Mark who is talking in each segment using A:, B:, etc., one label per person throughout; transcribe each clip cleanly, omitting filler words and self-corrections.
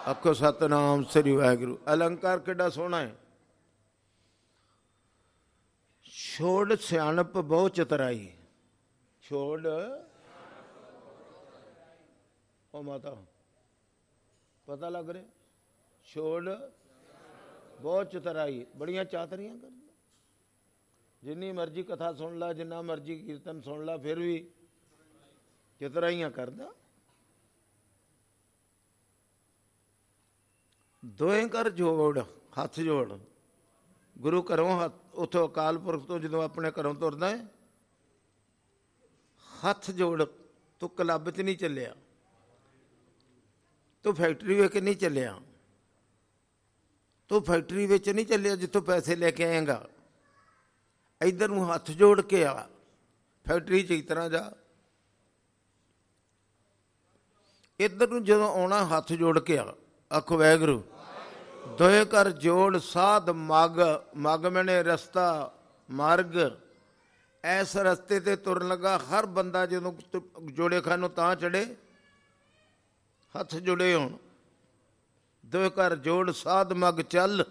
A: ਆਖੋ ਸਤਨਾਮ ਸ੍ਰੀ ਵਾਹਿਗੁਰੂ। ਅਲੰਕਾਰ ਕਿੱਡਾ ਸੋਹਣਾ ਹੈ। ਛੋੜ ਸਿਆਣਪ ਬਹੁ ਚਤਰਾਈ। ਛੋੜ ਉਹ ਮਾਤਾ ਪਤਾ ਲੱਗ ਰਿਹਾ। ਛੋੜ ਬਹੁਤ ਚਤਰਾਈ, ਬੜੀਆਂ ਚਾਤਰੀਆਂ ਕਰਦਾ। ਜਿੰਨੀ ਮਰਜ਼ੀ ਕਥਾ ਸੁਣ ਲਾ, ਜਿੰਨਾ ਮਰਜ਼ੀ ਕੀਰਤਨ ਸੁਣ ਲਾ, ਫਿਰ ਵੀ ਚਤਰਾਈਆਂ ਕਰਦਾ। ਦੋਵੇਂ ਕਰ ਜੋੜ, ਹੱਥ ਜੋੜ। ਗੁਰੂ ਘਰੋਂ ਹੱਥ, ਉੱਥੋਂ ਅਕਾਲ ਪੁਰਖ ਤੋਂ ਜਦੋਂ ਆਪਣੇ ਘਰੋਂ ਤੁਰਦਾ ਹੈ, ਹੱਥ ਜੋੜ। ਤੂੰ ਕਲੱਬ 'ਚ ਨਹੀਂ ਚੱਲਿਆ, ਤੂੰ ਫੈਕਟਰੀ ਵੇਖ ਕੇ ਨਹੀਂ ਚੱਲਿਆ, ਤੂੰ ਫੈਕਟਰੀ ਵਿੱਚ ਨਹੀਂ ਚੱਲਿਆ ਜਿੱਥੋਂ ਪੈਸੇ ਲੈ ਕੇ ਆਏਗਾ। ਇੱਧਰ ਨੂੰ ਹੱਥ ਜੋੜ ਕੇ ਆ, ਫੈਕਟਰੀ 'ਚ ਇਸ ਤਰ੍ਹਾਂ ਜਾ। ਇੱਧਰ ਨੂੰ ਜਦੋਂ ਆਉਣਾ ਹੱਥ ਜੋੜ ਕੇ ਆ। ਆਖੋ ਵਾਹਿਗੁਰੂ। ਦੋਏ ਕਰ ਜੋੜ ਸਾਧ ਮਗ। ਮਗ ਮੈਨੇ ਰਸਤਾ, ਮਾਰਗ। ਇਸ ਰਸਤੇ ਤੇ ਤੁਰਨ ਲੱਗਾ। ਹਰ ਬੰਦਾ ਜਦੋਂ ਜੋੜੇ ਖਾਨੋਂ ਤਾਂ ਚੜੇ, ਹੱਥ ਜੁੜੇ ਹੋਣ। ਦੋਏ ਕਰ ਜੋੜ ਸਾਧ ਮਗ ਚੱਲ।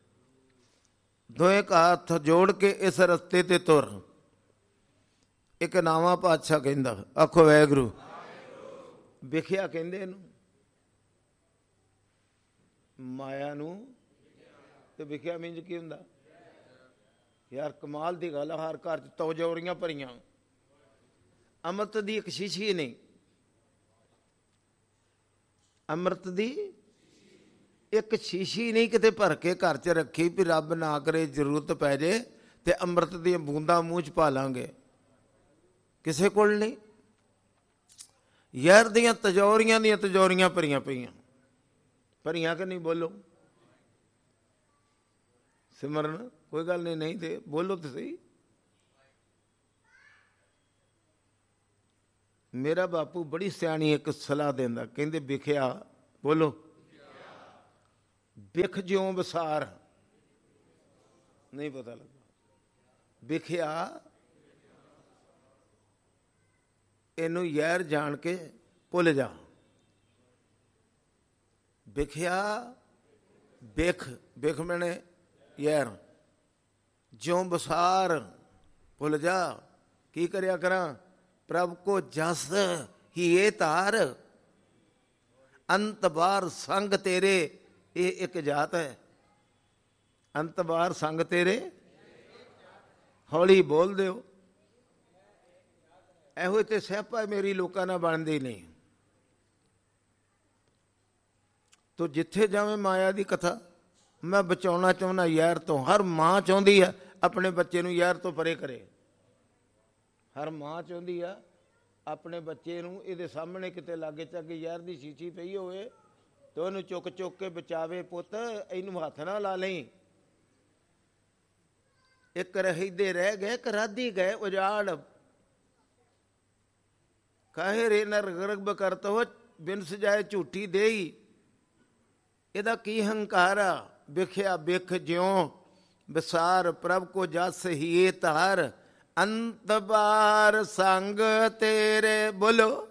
A: ਦੋਏ ਕਾ ਹੱਥ ਜੋੜ ਕੇ ਇਸ ਰਸਤੇ ਤੇ ਤੁਰ। ਇੱਕ ਨਾਵਾਂ ਪਾਤਸ਼ਾਹ ਕਹਿੰਦਾ। ਆਖੋ ਵਾਹਿਗੁਰੂ। ਵਿਖਿਆ ਕਹਿੰਦੇ ਇਹਨੂੰ, ਮਾਇਆ ਨੂੰ। ਤੇ ਵਿਖਿਆ ਮੀਨਜ਼ ਕੀ ਹੁੰਦਾ ਯਾਰ? ਕਮਾਲ ਦੀ ਗੱਲ। ਹਰ ਘਰ 'ਚ ਤੌਜੋਰੀਆਂ ਭਰੀਆਂ, ਅੰਮ੍ਰਿਤ ਦੀ ਇੱਕ ਸ਼ੀਸ਼ੀ ਨਹੀਂ। ਅੰਮ੍ਰਿਤ ਦੀ ਇੱਕ ਸ਼ੀਸ਼ੀ ਨਹੀਂ ਕਿਤੇ ਭਰ ਕੇ ਘਰ 'ਚ ਰੱਖੀ ਵੀ ਰੱਬ ਨਾ ਕਰੇ ਜ਼ਰੂਰਤ ਪੈ ਜੇ ਤੇ ਅੰਮ੍ਰਿਤ ਦੀਆਂ ਬੂੰਦਾਂ ਮੂੰਹ 'ਚ ਪਾ ਲਾਂਗੇ। ਕਿਸੇ ਕੋਲ ਨਹੀਂ। ਯਾਰ ਦੀਆਂ ਤਜੌਰੀਆਂ ਭਰੀਆਂ ਪਈਆਂ। ਭਰੀਆਂ ਕਿ ਨਹੀਂ? ਬੋਲੋ। ਸਿਮਰਨ ਕੋਈ ਗੱਲ ਨਹੀਂ, ਨਹੀਂ ਤੇ ਬੋਲੋ ਤੇ ਸਹੀ। ਮੇਰਾ ਬਾਪੂ ਬੜੀ ਸਿਆਣੀ ਇੱਕ ਸਲਾਹ ਦਿੰਦਾ, ਕਹਿੰਦੇ ਵਿਖਿਆ, ਬੋਲੋ, ਵਿਖ ਜਿਉਂ ਵਿਸਾਰ। ਨਹੀਂ ਪਤਾ ਲੱਗਾ। ਵਿਖਿਆ ਇਹਨੂੰ ਯਾਰ ਜਾਣ ਕੇ ਭੁੱਲ ਜਾ। ਵਿਖਿਆ ਬਿਖ ਮੈਨੇ ਯਾਰ, ਜਿਉਂ ਵਿਸਾਰ ਭੁੱਲ ਜਾ। ਕੀ ਕਰਿਆ ਕਰਾਂ? ਪ੍ਰਭ ਕੋ ਜਸ ਹੀ ਇਹ ਧਾਰ। ਅੰਤ ਬਾਰ ਸੰਗ ਤੇਰੇ, ਇਹ ਇੱਕ ਜਾਤ ਹੈ। ਅੰਤ ਬਾਰ ਸੰਗ ਤੇਰੇ। ਹੌਲੀ ਬੋਲ ਦਿਓ। ਇਹੋ ਤੇ ਸਿਆਪਾ ਮੇਰੀ ਲੋਕਾਂ ਨਾਲ ਬਣਦੀ ਨਹੀਂ। ਤੂੰ ਜਿੱਥੇ ਜਾਵੇਂ ਮਾਇਆ ਦੀ ਕਥਾ। ਮੈਂ ਬਚਾਉਣਾ ਚਾਹੁੰਦਾ ਯਾਰ ਤੋਂ। ਹਰ ਮਾਂ ਚਾਹੁੰਦੀ ਆ ਆਪਣੇ ਬੱਚੇ ਨੂੰ ਯਾਰ ਤੋਂ ਪਰੇ ਕਰੇ। ਹਰ ਮਾਂ ਚਾਹੁੰਦੀ ਆ ਆਪਣੇ ਬੱਚੇ ਨੂੰ ਇਹਦੇ ਸਾਹਮਣੇ ਕਿਤੇ ਲਾਗੇ ਚਾਗੇ ਯਾਰ ਦੀ ਸ਼ੀਸ਼ੀ ਪਈ ਹੋਵੇ ਤੇ ਉਹਨੂੰ ਚੁੱਕ ਕੇ ਬਚਾਵੇ। ਪੁੱਤ ਇਹਨੂੰ ਹੱਥ ਨਾ ਲਾ ਲਈ। ਇੱਕ ਰਹਿਦੇ ਰਹਿ ਗਏ, ਇੱਕ ਰਾਧੀ ਗਏ ਉਜਾੜ। ਕਾਹੇ ਰੇ ਨਰ ਗਰਬ ਕਰਤ ਹੋ, ਬਿਨ ਸਜਾਏ ਝੂਠੀ ਦੇਈ। ਇਹਦਾ ਕੀ ਹੰਕਾਰ ਆ? ਵਿਖਿਆ ਬਿਖ ਜਿਉਂ ਵਿਸਾਰ। ਪ੍ਰਭ ਕੋ ਜਸ ਹੀ ਧਾਰ। ਅੰਤ ਬਾਰ ਸੰਗ ਤੇਰੇ। ਬੋਲੋ।